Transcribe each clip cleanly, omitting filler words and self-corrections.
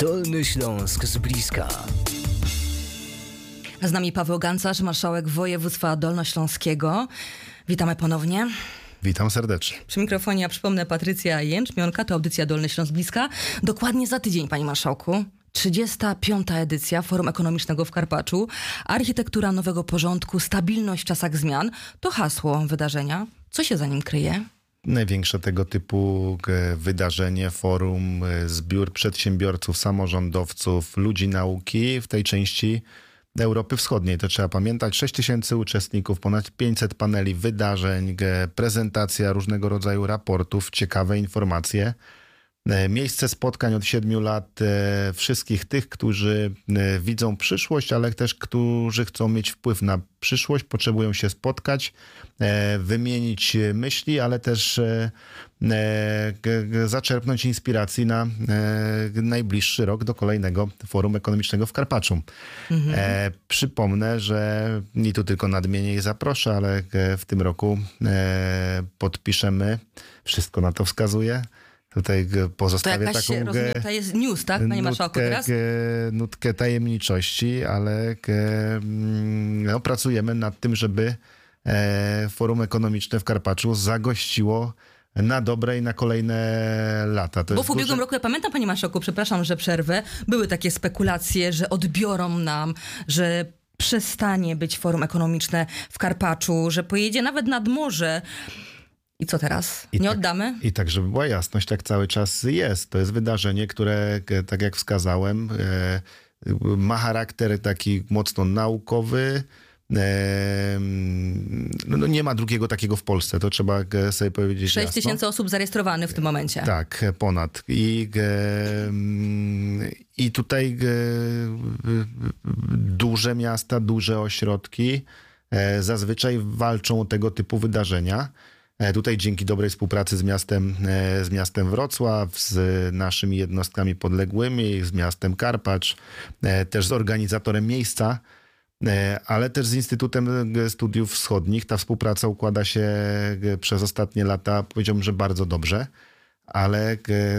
Dolny Śląsk z bliska. Z nami Paweł Gancarz, marszałek województwa dolnośląskiego. Witamy ponownie. Witam serdecznie. Przy mikrofonie, ja przypomnę, Patrycja Jęczmionka, to audycja Dolny Śląsk z bliska. Dokładnie za tydzień, panie marszałku. 35. edycja Forum Ekonomicznego w Karpaczu. Architektura nowego porządku, stabilność w czasach zmian. To hasło wydarzenia. Co się za nim kryje? Największe tego typu wydarzenie, forum, zbiór przedsiębiorców, samorządowców, ludzi nauki w tej części Europy Wschodniej. To trzeba pamiętać. 6 000 uczestników, ponad 500 paneli, wydarzeń, prezentacja różnego rodzaju raportów, ciekawe informacje. Miejsce spotkań od 7 lat wszystkich tych, którzy widzą przyszłość, ale też którzy chcą mieć wpływ na przyszłość, potrzebują się spotkać, wymienić myśli, ale też zaczerpnąć inspiracji na najbliższy rok do kolejnego Forum Ekonomicznego w Karpaczu. Przypomnę, że nie tu tylko nadmienię i zaproszę, ale w tym roku podpiszemy, wszystko na to wskazuje. Tutaj pozostawię to taką... rozumiem, to jest news, tak, panie marszałku, teraz? Nutkę tajemniczości, ale pracujemy nad tym, żeby Forum Ekonomiczne w Karpaczu zagościło na dobre i na kolejne lata. Bo w ubiegłym roku, ja pamiętam, panie marszałku, przepraszam, że przerwę, były takie spekulacje, że odbiorą nam, że przestanie być Forum Ekonomiczne w Karpaczu, że pojedzie nawet nad morze. I co teraz? Nie oddamy? I tak, żeby była jasność, tak cały czas jest. To jest wydarzenie, które, tak jak wskazałem, ma charakter taki mocno naukowy. Nie ma drugiego takiego w Polsce, to trzeba sobie powiedzieć 6 000 osób zarejestrowanych w tym momencie. Tak, ponad. I tutaj duże miasta, duże ośrodki zazwyczaj walczą o tego typu wydarzenia. Tutaj dzięki dobrej współpracy z miastem Wrocław, z naszymi jednostkami podległymi, z miastem Karpacz, też z organizatorem miejsca, ale też z Instytutem Studiów Wschodnich. Ta współpraca układa się przez ostatnie lata, powiedziałbym, że bardzo dobrze, ale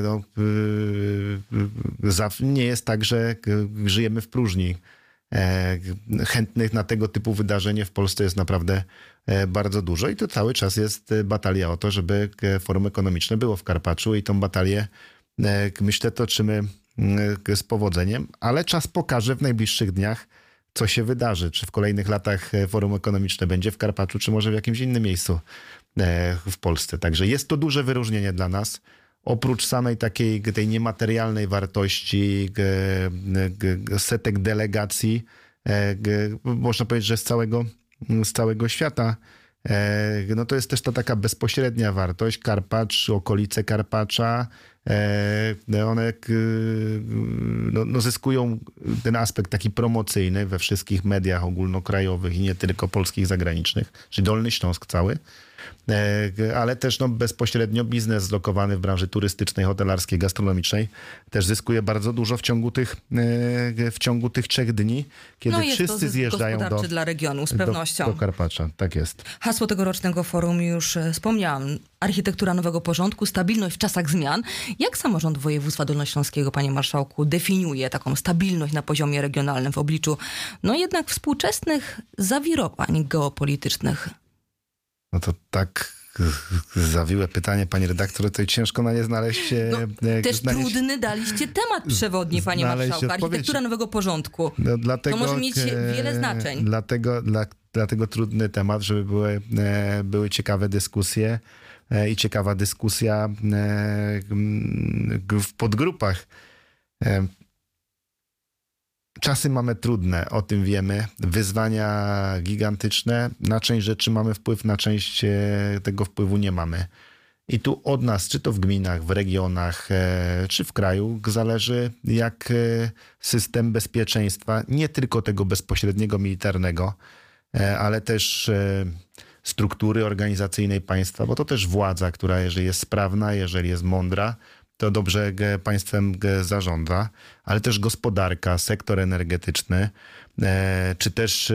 nie jest tak, że żyjemy w próżni. Chętnych na tego typu wydarzenie w Polsce jest naprawdę bardzo dużo i to cały czas jest batalia o to, żeby Forum Ekonomiczne było w Karpaczu i tą batalię, myślę, toczymy z powodzeniem, ale czas pokaże w najbliższych dniach, co się wydarzy. Czy w kolejnych latach Forum Ekonomiczne będzie w Karpaczu, czy może w jakimś innym miejscu w Polsce. Także jest to duże wyróżnienie dla nas. Oprócz samej tej niematerialnej wartości, setek delegacji, można powiedzieć, że z całego świata, no to jest też ta taka bezpośrednia wartość. Karpacz, okolice Karpacza, one zyskują ten aspekt taki promocyjny we wszystkich mediach ogólnokrajowych i nie tylko polskich, zagranicznych, czyli Dolny Śląsk cały. Ale też bezpośrednio biznes zlokowany w branży turystycznej, hotelarskiej, gastronomicznej też zyskuje bardzo dużo w ciągu tych 3 dni, kiedy jest wszyscy zjeżdżają dla regionu, z pewnością. Do Karpacza. Tak jest. Hasło tegorocznego forum już wspomniałam. Architektura nowego porządku, stabilność w czasach zmian. Jak samorząd województwa dolnośląskiego, panie marszałku, definiuje taką stabilność na poziomie regionalnym w obliczu jednak współczesnych zawirowań geopolitycznych? No to tak zawiłe pytanie, pani redaktor, tutaj ciężko na nie znaleźć... trudny daliście temat przewodni, panie marszałku. Architektura nowego porządku. Dlatego, to może mieć wiele znaczeń. Dlatego trudny temat, żeby były ciekawe dyskusje i ciekawa dyskusja w podgrupach. Czasy mamy trudne, o tym wiemy. Wyzwania gigantyczne. Na część rzeczy mamy wpływ, na część tego wpływu nie mamy. I tu od nas, czy to w gminach, w regionach, czy w kraju, zależy, jak system bezpieczeństwa, nie tylko tego bezpośredniego militarnego, ale też struktury organizacyjnej państwa, bo to też władza, która jeżeli jest sprawna, jeżeli jest mądra, to dobrze państwem zarządza, ale też gospodarka, sektor energetyczny, czy też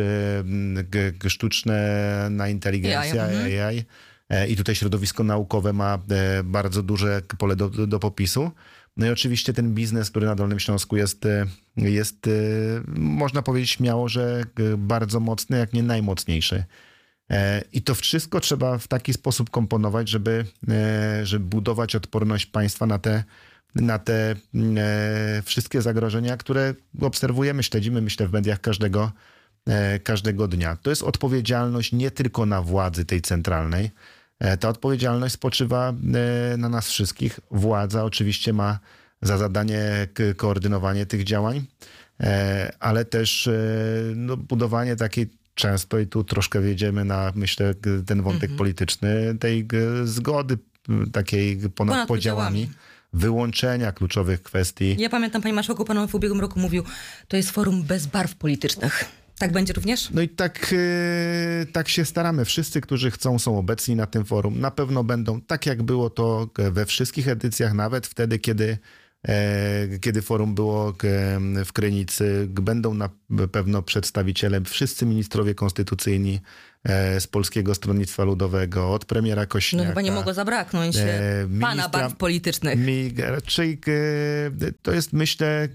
sztuczna inteligencja, AI. I tutaj środowisko naukowe ma bardzo duże pole do popisu. No i oczywiście ten biznes, który na Dolnym Śląsku jest można powiedzieć śmiało, że bardzo mocny, jak nie najmocniejszy. I to wszystko trzeba w taki sposób komponować, żeby budować odporność państwa na te wszystkie zagrożenia, które obserwujemy, śledzimy, myślę, w mediach każdego dnia. To jest odpowiedzialność nie tylko na władzy tej centralnej. Ta odpowiedzialność spoczywa na nas wszystkich. Władza oczywiście ma za zadanie koordynowanie tych działań, ale też budowanie takiej często, i tu troszkę wjedziemy na, myślę, ten wątek polityczny, tej zgody takiej ponad podziałami. Wyłączenia kluczowych kwestii. Ja pamiętam, panie marszałku, pan w ubiegłym roku mówił, to jest forum bez barw politycznych. Tak będzie również? No i tak się staramy. Wszyscy, którzy chcą, są obecni na tym forum. Na pewno będą, tak jak było to we wszystkich edycjach, nawet wtedy, kiedy forum było w Krynicy. Będą na pewno przedstawiciele, wszyscy ministrowie konstytucyjni z Polskiego Stronnictwa Ludowego, od premiera Kośniaka. No chyba nie mogło zabraknąć pana barw politycznych. Raczej to jest, myślę,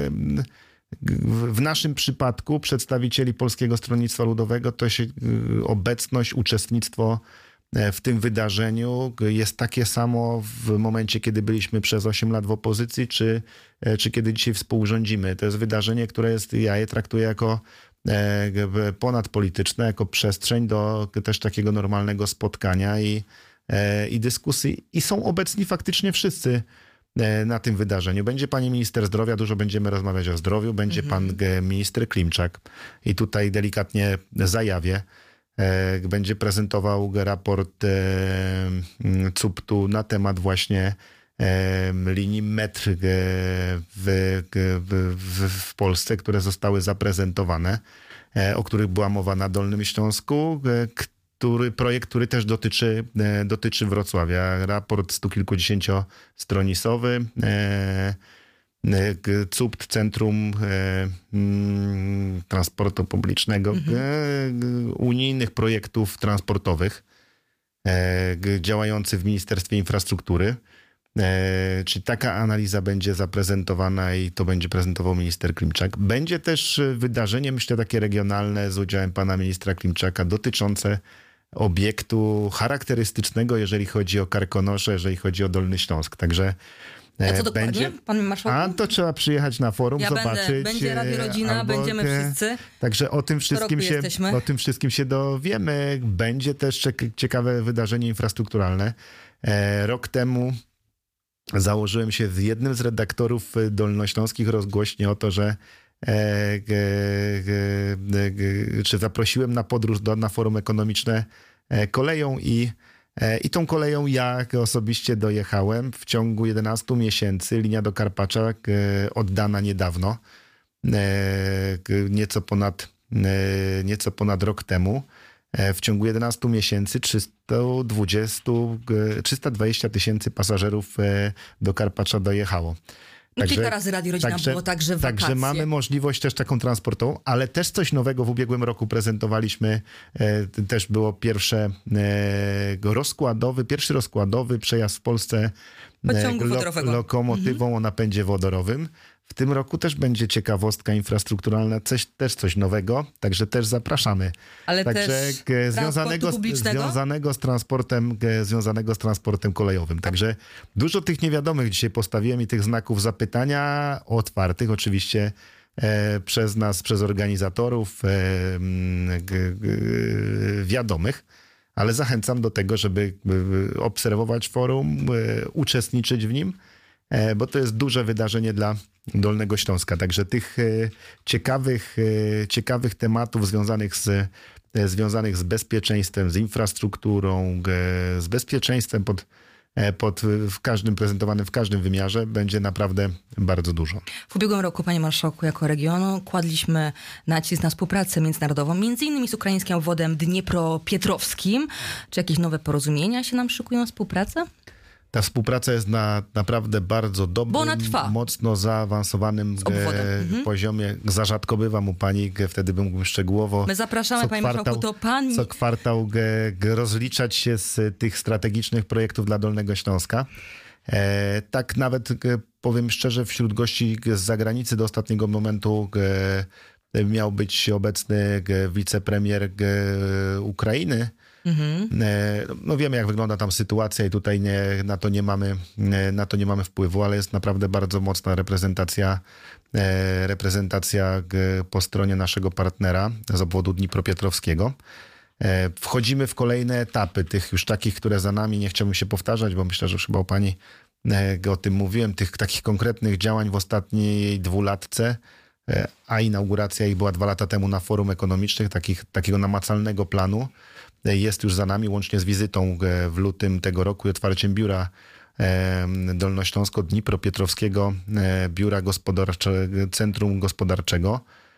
w naszym przypadku przedstawicieli Polskiego Stronnictwa Ludowego to się obecność, uczestnictwo w tym wydarzeniu jest takie samo w momencie, kiedy byliśmy przez 8 lat w opozycji, czy kiedy dzisiaj współrządzimy. To jest wydarzenie, które ja je traktuję jako ponadpolityczne, jako przestrzeń do też takiego normalnego spotkania i dyskusji. I są obecni faktycznie wszyscy na tym wydarzeniu. Będzie pani minister zdrowia, dużo będziemy rozmawiać o zdrowiu, będzie pan minister Klimczak i tutaj delikatnie zajawię, będzie prezentował raport CUPT-u na temat właśnie linii metr w Polsce, które zostały zaprezentowane, o których była mowa na Dolnym Śląsku, projekt, który też dotyczy Wrocławia. Raport 100-kilkudziesięciostronicowy, CUPT, Centrum Transportu Publicznego, unijnych projektów transportowych, działający w Ministerstwie Infrastruktury. Czyli taka analiza będzie zaprezentowana i to będzie prezentował minister Klimczak. Będzie też wydarzenie, myślę, takie regionalne z udziałem pana ministra Klimczaka dotyczące obiektu charakterystycznego, jeżeli chodzi o Karkonosze, jeżeli chodzi o Dolny Śląsk. Także a co dokładnie, panie marszałku? A to trzeba przyjechać na forum, zobaczyć. Będzie Radio Rodzina, będziemy wszyscy. Także o tym wszystkim się dowiemy. Będzie też ciekawe wydarzenie infrastrukturalne. Rok temu założyłem się z jednym z redaktorów dolnośląskich rozgłośni o to, że czy zaprosiłem na podróż na forum ekonomiczne koleją i tą koleją ja osobiście dojechałem w ciągu 11 miesięcy. Linia do Karpacza oddana niedawno, nieco ponad rok temu. W ciągu 11 miesięcy 320 tysięcy pasażerów do Karpacza dojechało. Także, kilka razy Radio Rodzina było także w wakacje. Także mamy możliwość też taką transportową, ale też coś nowego w ubiegłym roku prezentowaliśmy. Też było pierwszy rozkładowy przejazd w Polsce lokomotywą o napędzie wodorowym. W tym roku też będzie ciekawostka infrastrukturalna, też coś nowego, także też zapraszamy. Ale także też związanego z transportem kolejowym. Także dużo tych niewiadomych dzisiaj postawiłem i tych znaków zapytania otwartych oczywiście przez nas, przez organizatorów wiadomych. Ale zachęcam do tego, żeby obserwować forum, uczestniczyć w nim, bo to jest duże wydarzenie dla Dolnego Śląska. Także tych ciekawych tematów związanych z bezpieczeństwem, z infrastrukturą, z bezpieczeństwem prezentowanym w każdym wymiarze będzie naprawdę bardzo dużo. W ubiegłym roku, panie marszałku, jako regionu kładliśmy nacisk na współpracę międzynarodową, między innymi z ukraińskim obwodem Dniepropietrowskim. Czy jakieś nowe porozumienia się nam szykują, współpracę? Ta współpraca jest na naprawdę bardzo dobrym, mocno zaawansowanym poziomie. Rzadko bywam u pani, wtedy bym mógł szczegółowo. My zapraszamy, panie marszałku, to pani. Co kwartał rozliczać się z tych strategicznych projektów dla Dolnego Śląska. Tak nawet powiem szczerze, wśród gości z zagranicy do ostatniego momentu miał być obecny wicepremier Ukrainy. No wiemy, jak wygląda tam sytuacja i tutaj na to nie mamy wpływu, ale jest naprawdę bardzo mocna reprezentacja po stronie naszego partnera z obwodu dnipropietrowskiego. Wchodzimy w kolejne etapy, tych już takich, które za nami, nie chciałbym się powtarzać, bo myślę, że już chyba o pani o tym mówiłem, tych takich konkretnych działań w ostatniej dwulatce, a inauguracja ich była 2 lata temu na Forum Ekonomicznych, takiego namacalnego planu jest już za nami, łącznie z wizytą w lutym tego roku i otwarciem biura Dolnośląsko-Dnipropietrowskiego Biura Centrum Gospodarczego,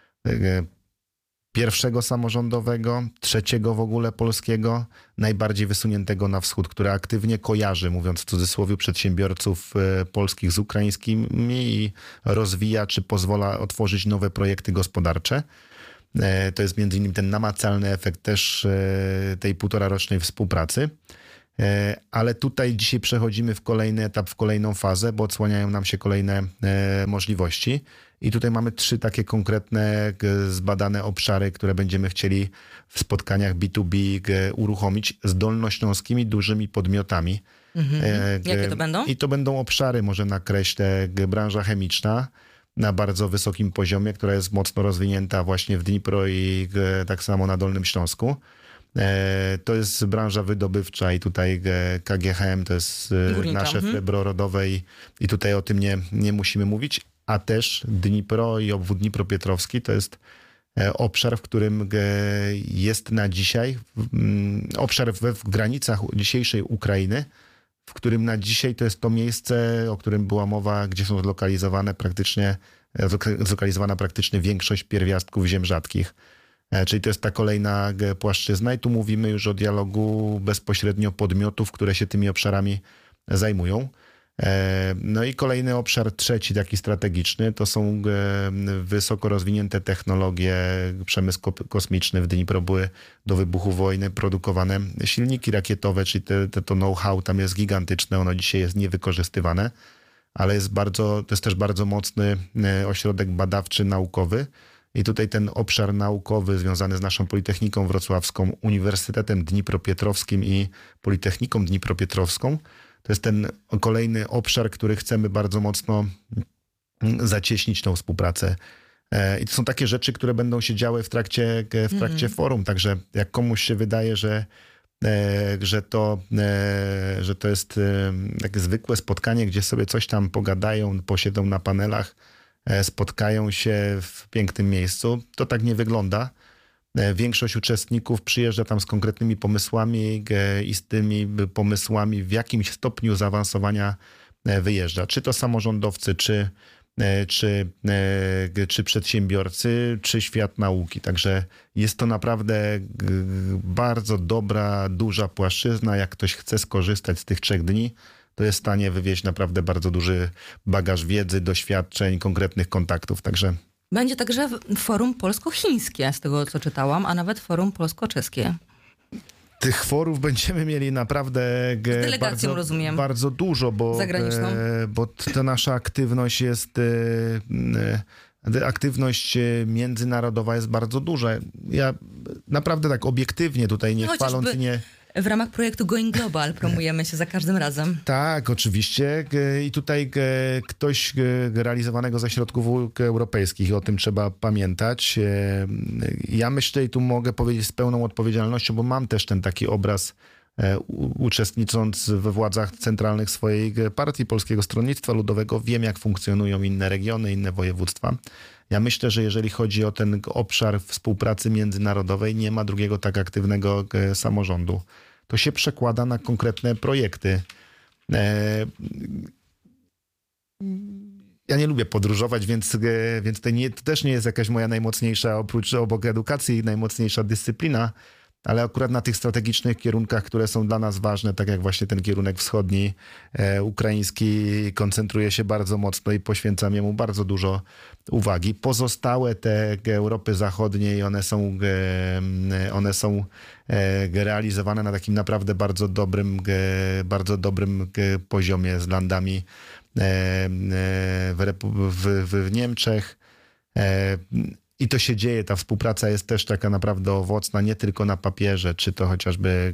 pierwszego samorządowego, trzeciego w ogóle polskiego, najbardziej wysuniętego na wschód, które aktywnie kojarzy, mówiąc w cudzysłowie, przedsiębiorców polskich z ukraińskimi i rozwija, czy pozwala otworzyć nowe projekty gospodarcze. To jest między innymi ten namacalny efekt też tej 1,5-rocznej współpracy. Ale tutaj dzisiaj przechodzimy w kolejny etap, w kolejną fazę, bo odsłaniają nam się kolejne możliwości. I tutaj mamy 3 takie konkretne, zbadane obszary, które będziemy chcieli w spotkaniach B2B uruchomić z dolnośląskimi dużymi podmiotami. Jakie to będą? I to będą obszary, może nakreślę, branża chemiczna na bardzo wysokim poziomie, która jest mocno rozwinięta właśnie w Dnipro i tak samo na Dolnym Śląsku. To jest branża wydobywcza i tutaj KGHM to jest nasze srebro rodowe i tutaj o tym nie musimy mówić, a też Dnipro i obwód Dnipropietrowski to jest obszar, w którym jest na dzisiaj, obszar w granicach dzisiejszej Ukrainy, w którym na dzisiaj to jest to miejsce, o którym była mowa, gdzie są zlokalizowana praktycznie większość pierwiastków ziem rzadkich. Czyli to jest ta kolejna płaszczyzna i tu mówimy już o dialogu bezpośrednio podmiotów, które się tymi obszarami zajmują. No i kolejny obszar, trzeci, taki strategiczny, to są wysoko rozwinięte technologie, przemysł kosmiczny. W Dnipro były do wybuchu wojny produkowane silniki rakietowe, czyli to know-how tam jest gigantyczne, ono dzisiaj jest niewykorzystywane, ale to jest też bardzo mocny ośrodek badawczy, naukowy. I tutaj ten obszar naukowy związany z naszą Politechniką Wrocławską, Uniwersytetem Dnipropietrowskim i Politechniką Dnipropietrowską, to jest ten kolejny obszar, który chcemy bardzo mocno zacieśnić tą współpracę. I to są takie rzeczy, które będą się działy w trakcie forum. Także jak komuś się wydaje, że to jest takie zwykłe spotkanie, gdzie sobie coś tam pogadają, posiedzą na panelach, spotkają się w pięknym miejscu, to tak nie wygląda. Większość uczestników przyjeżdża tam z konkretnymi pomysłami i z tymi pomysłami w jakimś stopniu zaawansowania wyjeżdża. Czy to samorządowcy, czy przedsiębiorcy, czy świat nauki. Także jest to naprawdę bardzo dobra, duża płaszczyzna. Jak ktoś chce skorzystać z tych 3 dni, to jest w stanie wywieźć naprawdę bardzo duży bagaż wiedzy, doświadczeń, konkretnych kontaktów. Także będzie także forum polsko-chińskie, z tego co czytałam, a nawet forum polsko-czeskie. Tych forów będziemy mieli naprawdę bardzo dużo, bo ta nasza aktywność aktywność międzynarodowa jest bardzo duża. Ja naprawdę tak obiektywnie tutaj nie chwaląc, w ramach projektu Going Global promujemy się za każdym razem. Tak, oczywiście. I tutaj ktoś realizowanego ze środków europejskich, o tym trzeba pamiętać. Ja myślę i tu mogę powiedzieć z pełną odpowiedzialnością, bo mam też ten taki obraz, uczestnicząc we władzach centralnych swojej partii Polskiego Stronnictwa Ludowego, wiem, jak funkcjonują inne regiony, inne województwa. Ja myślę, że jeżeli chodzi o ten obszar współpracy międzynarodowej, nie ma drugiego tak aktywnego samorządu. To się przekłada na konkretne projekty. Ja nie lubię podróżować, więc to też nie jest jakaś moja najmocniejsza, obok edukacji, najmocniejsza dyscyplina, ale akurat na tych strategicznych kierunkach, które są dla nas ważne, tak jak właśnie ten kierunek wschodni, ukraiński, koncentruje się bardzo mocno i poświęcam jemu bardzo dużo uwagi. Pozostałe te Europy Zachodniej, one są realizowane na takim naprawdę bardzo dobrym poziomie z landami w Niemczech. I to się dzieje, ta współpraca jest też taka naprawdę owocna, nie tylko na papierze, czy to chociażby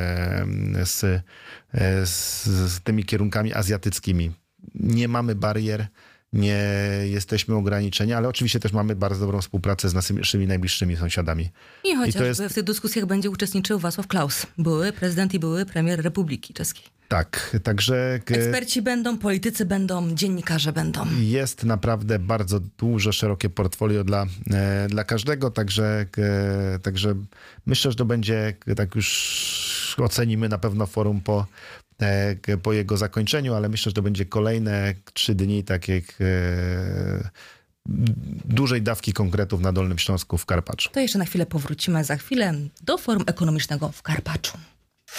z tymi kierunkami azjatyckimi. Nie mamy barier, nie jesteśmy ograniczeni, ale oczywiście też mamy bardzo dobrą współpracę z naszymi najbliższymi sąsiadami. I chociażby w tych dyskusjach będzie uczestniczył Wacław Klaus, były prezydent i były premier Republiki Czeskiej. Tak, także... Eksperci będą, politycy będą, dziennikarze będą. Jest naprawdę bardzo duże, szerokie portfolio dla każdego, także myślę, że to będzie, tak już ocenimy na pewno forum po jego zakończeniu, ale myślę, że to będzie kolejne 3 dni takiej dużej dawki konkretów na Dolnym Śląsku w Karpaczu. To jeszcze na chwilę powrócimy za chwilę do Forum Ekonomicznego w Karpaczu.